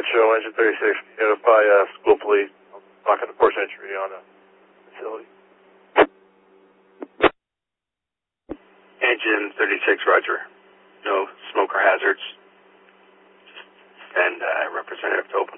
show, engine 36, notify school police. I'm talking to force entry on a facility. Engine 36, roger. No smoke or hazards. Send representative to open.